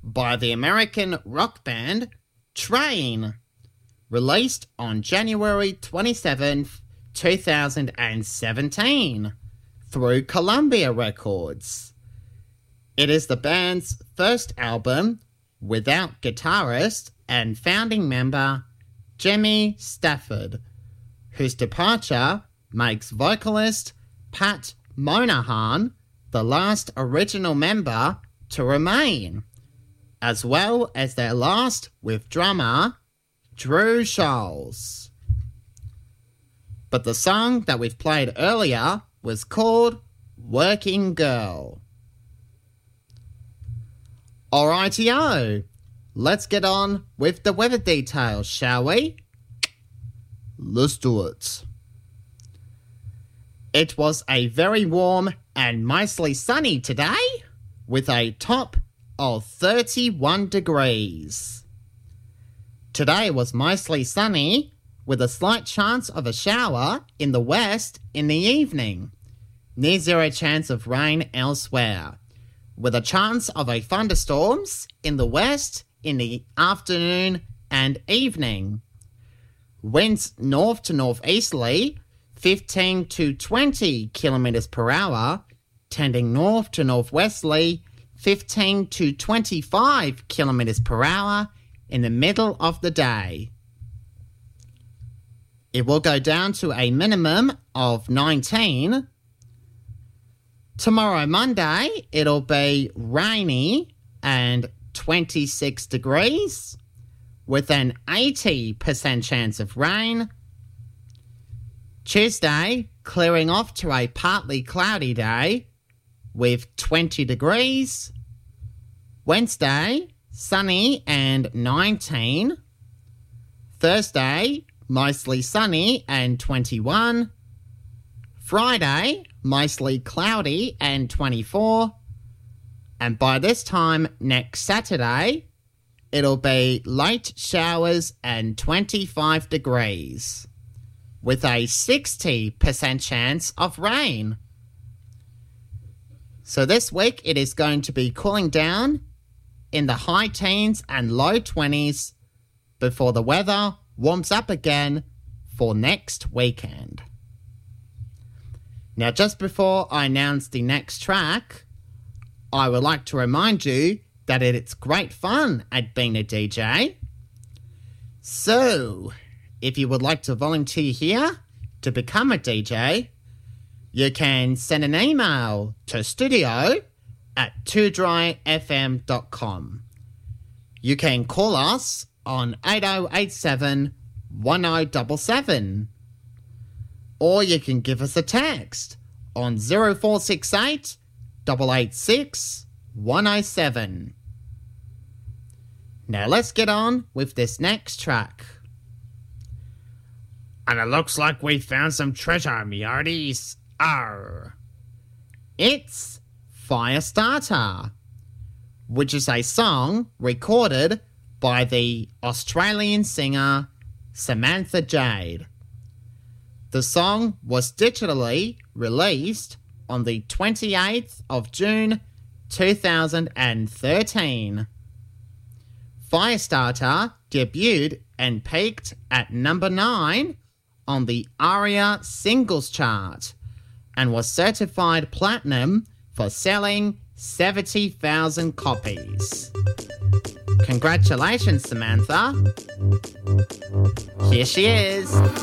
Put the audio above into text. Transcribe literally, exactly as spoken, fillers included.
by the American rock band Train, released on January twenty-seventh, two thousand seventeen through Columbia Records. It is the band's first album without guitarist and founding member Jimmy Stafford, whose departure makes vocalist Pat Monahan the last original member to remain, as well as their last with drummer Drew Scholes. But the song that we've played earlier was called Working Girl. Alrighty-o, let's get on with the weather details, shall we? Let's do it. It was a very warm and mostly sunny today, with a top of thirty-one degrees. Today was mostly sunny, with a slight chance of a shower in the west in the evening. Near zero chance of rain elsewhere, with a chance of a thunderstorms in the west in the afternoon and evening. Winds north to northeasterly, fifteen to twenty kilometres per hour, tending north to northwesterly, fifteen to twenty-five kilometres per hour in the middle of the day. It will go down to a minimum of nineteen. Tomorrow, Monday, it'll be rainy and twenty-six degrees, with an eighty percent chance of rain. Tuesday, clearing off to a partly cloudy day with twenty degrees. Wednesday, sunny and nineteen. Thursday, mostly sunny and twenty-one. Friday, mostly cloudy and twenty-four. And by this time next Saturday, it'll be late showers and twenty-five degrees, with a sixty percent chance of rain. So this week it is going to be cooling down in the high teens and low twenties before the weather warms up again for next weekend. Now, just before I announce the next track, I would like to remind you that it's great fun at being a D J. So, if you would like to volunteer here to become a D J, you can send an email to studio at two dry f m dot com. You can call us on eight oh eight seven, one oh seven seven. Or you can give us a text on zero four six eight, eight eight six, one oh seven. Now let's get on with this next track. And it looks like we found some treasure, me hearties. Arr. It's Firestarter, which is a song recorded by the Australian singer Samantha Jade. The song was digitally released on the twenty-eighth of June two thousand thirteen. Firestarter debuted and peaked at number nine on the ARIA Singles Chart and was certified platinum for selling seventy thousand copies. Congratulations, Samantha. Here she is.